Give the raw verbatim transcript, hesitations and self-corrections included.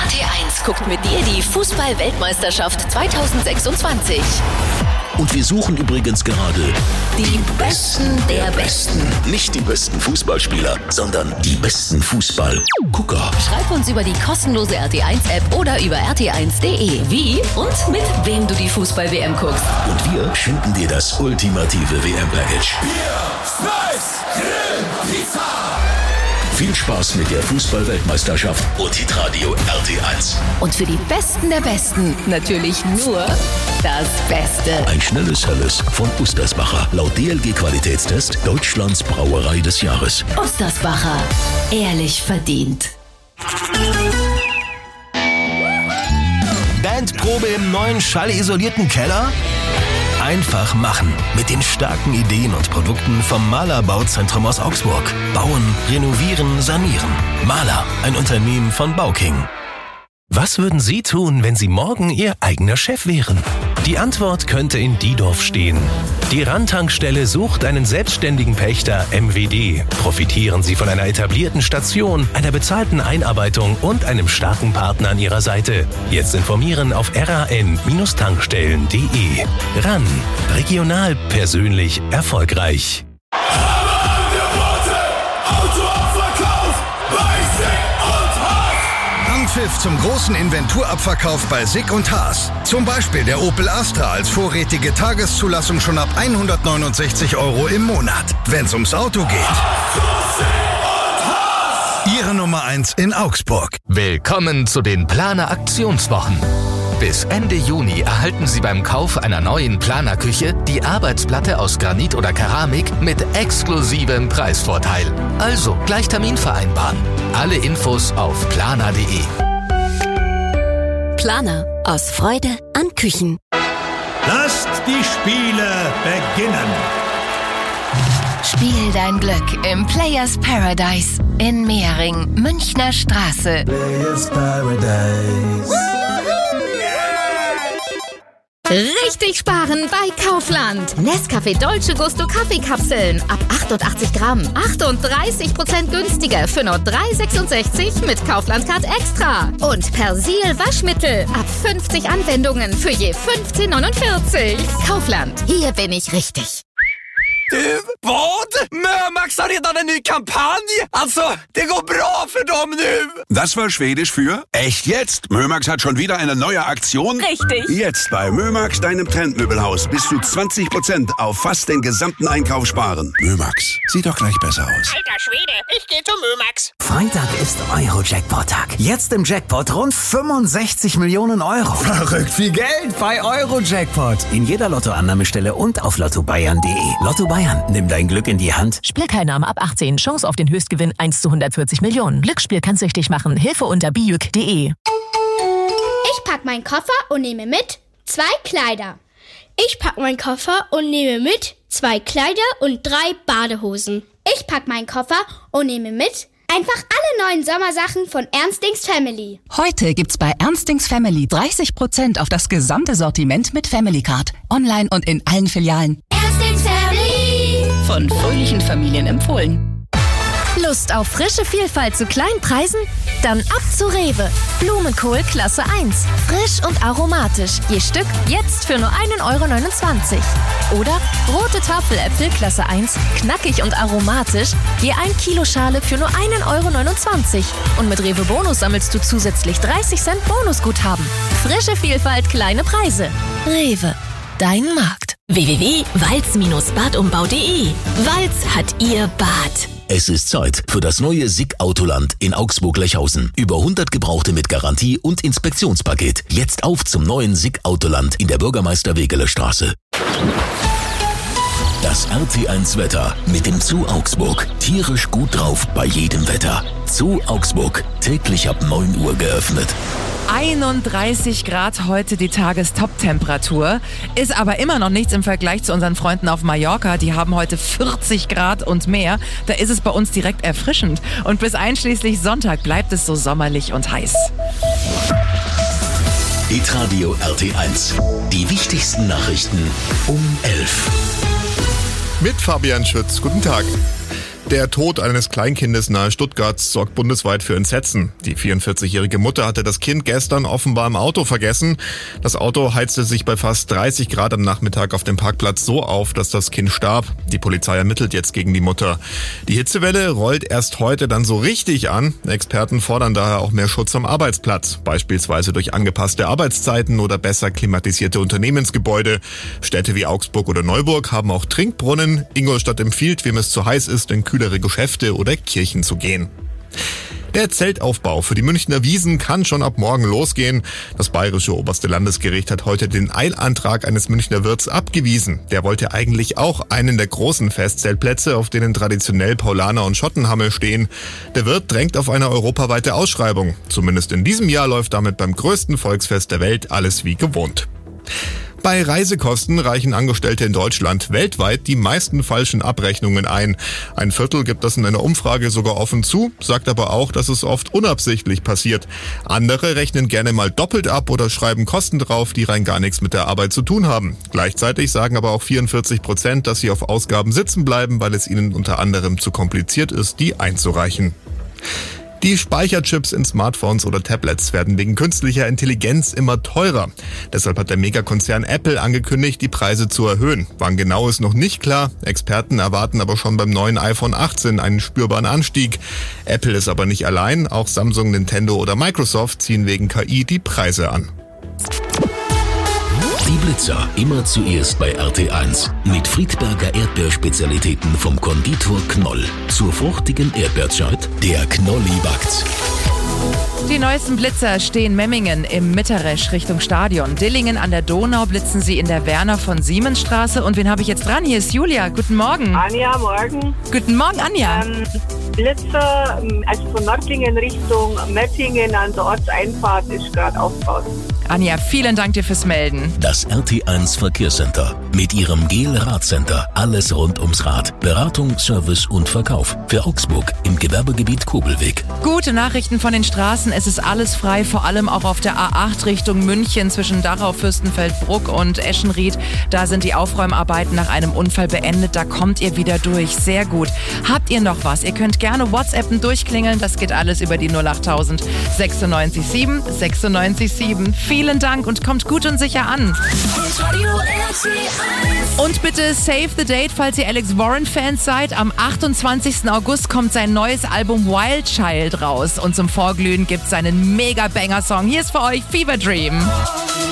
R T eins guckt mit dir die Fußball-Weltmeisterschaft zwanzig sechsundzwanzig. Und wir suchen übrigens gerade die Besten der Besten. nicht die besten Fußballspieler, sondern die besten Fußballgucker. Schreib uns über die kostenlose R T eins App oder über r t eins punkt d e, wie und mit wem du die Fußball-W M guckst. Und wir schenken dir das ultimative W M-Package. Bier, Schweiß, Grill, Pizza. Viel Spaß mit der Fußball-Weltmeisterschaft und Hitradio R T eins. Und für die Besten der Besten natürlich nur das Beste. Ein schnelles Helles von Ustersbacher. Laut D L G-Qualitätstest Deutschlands Brauerei des Jahres. Ustersbacher. Ehrlich verdient. Bandprobe im neuen schallisolierten Keller? Einfach machen. Mit den starken Ideen und Produkten vom Maler Bauzentrum aus Augsburg. Bauen, renovieren, sanieren. Maler, ein Unternehmen von Bauking. Was würden Sie tun, wenn Sie morgen Ihr eigener Chef wären? Die Antwort könnte in Diedorf stehen. Die Randtankstelle sucht einen selbstständigen Pächter M W D. Profitieren Sie von einer etablierten Station, einer bezahlten Einarbeitung und einem starken Partner an Ihrer Seite. Jetzt informieren auf r a n Bindestrich tankstellen punkt d e. Ran. Regional, persönlich, erfolgreich. Anpfiff zum großen Inventurabverkauf bei Sick und Haas. Zum Beispiel der Opel Astra als vorrätige Tageszulassung schon ab hundertneunundsechzig Euro im Monat. Wenn's ums Auto geht. Ihre Nummer eins in Augsburg. Willkommen zu den Planer Aktionswochen. Bis Ende Juni erhalten Sie beim Kauf einer neuen Planerküche die Arbeitsplatte aus Granit oder Keramik mit exklusivem Preisvorteil. Also gleich Termin vereinbaren. Alle Infos auf planer punkt d e. Planer. Aus Freude an Küchen. Lasst die Spiele beginnen. Spiel dein Glück im Players Paradise in Mehring, Münchner Straße. Players Paradise. Richtig sparen bei Kaufland. Nescafé Dolce Gusto Kaffeekapseln ab achtundachtzig Gramm. achtunddreißig Prozent günstiger für nur drei sechsundsechzig mit Kaufland Card Extra. Und Persil Waschmittel ab fünfzig Anwendungen für je fünfzehn neunundvierzig. Kaufland, hier bin ich richtig. Du, vad? Mömax har redan en ny kampanj. Alltså, det går bra för dem nu. Das war Schwedisch für echt jetzt. Mömax hat schon wieder eine neue Aktion. Richtig. Jetzt bei Mömax, deinem Trendmöbelhaus, bis zu zwanzig Prozent auf fast den gesamten Einkauf sparen. Mömax, sieht doch gleich besser aus. Alter Schwede, ich gehe zu Mömax. Freitag ist Euro-Jackpot-Tag. Jetzt im Jackpot rund fünfundsechzig Millionen Euro. Verrückt viel Geld bei Euro-Jackpot. In jeder Lottoannahmestelle und auf lotto bayern punkt d e. Lotto Bayern, nimm dein Glück in die Hand. Spielteilnahme ab achtzehn. Chance auf den Höchstgewinn eins zu hundertvierzig Millionen. Glücksspiel kann süchtig machen. Hilfe unter bijuk punkt d e. Ich pack meinen Koffer und nehme mit zwei Kleider. Ich pack meinen Koffer und nehme mit zwei Kleider und drei Badehosen. Ich pack meinen Koffer und nehme mit einfach alle neuen Sommersachen von Ernstings Family. Heute gibt's bei Ernstings Family dreißig Prozent auf das gesamte Sortiment mit Family Card. Online und in allen Filialen. Ernstings Family. Von fröhlichen Familien empfohlen. Lust auf frische Vielfalt zu kleinen Preisen? Dann ab zu Rewe. Blumenkohl Klasse eins. Frisch und aromatisch. Je Stück jetzt für nur ein Euro neunundzwanzig. Oder rote Tafeläpfel Klasse eins. Knackig und aromatisch. Je ein Kilo Schale für nur ein Euro neunundzwanzig. Und mit Rewe Bonus sammelst du zusätzlich dreißig Cent Bonusguthaben. Frische Vielfalt, kleine Preise. Rewe. Dein Markt. w w w punkt walz badumbau punkt d e. Walz hat ihr Bad. Es ist Zeit für das neue Sick Autoland in Augsburg-Lechhausen. Über hundert Gebrauchte mit Garantie und Inspektionspaket. Jetzt auf zum neuen Sick Autoland in der Bürgermeister-Wegeler-Straße. Das R T eins Wetter mit dem Zoo Augsburg. Tierisch gut drauf bei jedem Wetter. Zoo Augsburg, täglich ab neun Uhr geöffnet. einunddreißig Grad heute die Tagestop-Temperatur. Ist aber immer noch nichts im Vergleich zu unseren Freunden auf Mallorca. Die haben heute vierzig Grad und mehr. Da ist es bei uns direkt erfrischend. Und bis einschließlich Sonntag bleibt es so sommerlich und heiß. Hitradio R T eins. Die wichtigsten Nachrichten um elf. Mit Fabian Schütz. Guten Tag. Der Tod eines Kleinkindes nahe Stuttgart sorgt bundesweit für Entsetzen. Die vierundvierzigjährige Mutter hatte das Kind gestern offenbar im Auto vergessen. Das Auto heizte sich bei fast dreißig Grad am Nachmittag auf dem Parkplatz so auf, dass das Kind starb. Die Polizei ermittelt jetzt gegen die Mutter. Die Hitzewelle rollt erst heute dann so richtig an. Experten fordern daher auch mehr Schutz am Arbeitsplatz, beispielsweise durch angepasste Arbeitszeiten oder besser klimatisierte Unternehmensgebäude. Städte wie Augsburg oder Neuburg haben auch Trinkbrunnen. Ingolstadt empfiehlt, wem es zu heiß ist, in kühlere Geschäfte oder Kirchen zu gehen. Der Zeltaufbau für die Münchner Wiesn kann schon ab morgen losgehen. Das bayerische oberste Landesgericht hat heute den Eilantrag eines Münchner Wirts abgewiesen. Der wollte eigentlich auch einen der großen Festzeltplätze, auf denen traditionell Paulaner und Schottenhammel stehen. Der Wirt drängt auf eine europaweite Ausschreibung. Zumindest in diesem Jahr läuft damit beim größten Volksfest der Welt alles wie gewohnt. Bei Reisekosten reichen Angestellte in Deutschland weltweit die meisten falschen Abrechnungen ein. Ein Viertel gibt das in einer Umfrage sogar offen zu, sagt aber auch, dass es oft unabsichtlich passiert. Andere rechnen gerne mal doppelt ab oder schreiben Kosten drauf, die rein gar nichts mit der Arbeit zu tun haben. Gleichzeitig sagen aber auch vierundvierzig Prozent, dass sie auf Ausgaben sitzen bleiben, weil es ihnen unter anderem zu kompliziert ist, die einzureichen. Die Speicherchips in Smartphones oder Tablets werden wegen künstlicher Intelligenz immer teurer. Deshalb hat der Megakonzern Apple angekündigt, die Preise zu erhöhen. Wann genau ist noch nicht klar. Experten erwarten aber schon beim neuen iPhone achtzehn einen spürbaren Anstieg. Apple ist aber nicht allein. Auch Samsung, Nintendo oder Microsoft ziehen wegen K I die Preise an. Die Blitzer immer zuerst bei R T eins. Mit Friedberger Erdbeerspezialitäten vom Konditor Knoll. Zur fruchtigen Erdbeerzeit, der Knolli backt's. Die neuesten Blitzer stehen Memmingen im Mitteresch Richtung Stadion. Dillingen an der Donau blitzen sie in der Werner von Siemens Straße. Und wen habe ich jetzt dran? Hier ist Julia. Guten Morgen. Anja, morgen. Guten Morgen, Anja. Ähm, Blitzer, also von Nördlingen Richtung Mettingen an der Ortseinfahrt ist gerade aufgebaut. Anja, vielen Dank dir fürs Melden. Das R T eins Verkehrscenter. Mit ihrem Gel-Radcenter. Alles rund ums Rad. Beratung, Service und Verkauf. Für Augsburg im Gewerbegebiet Kobelweg. Gute Nachrichten von den Straßen. Es ist alles frei, vor allem auch auf der A acht Richtung München zwischen Dachau, Fürstenfeldbruck und Eschenried. Da sind die Aufräumarbeiten nach einem Unfall beendet. Da kommt ihr wieder durch. Sehr gut. Habt ihr noch was? Ihr könnt gerne WhatsAppen durchklingeln. Das geht alles über die null acht null null neun sechs sieben sechs neun sieben. Vielen Dank und kommt gut und sicher an. Und bitte save the date, falls ihr Alex Warren-Fans seid. Am achtundzwanzigsten August kommt sein neues Album Wild Child raus. Und zum Vorglühen gibt's seinen Mega-Banger-Song. Hier ist für euch Fever Dream.